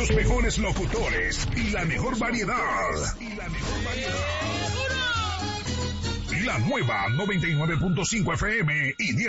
Los mejores locutores y la mejor variedad. La nueva 99.5 FM y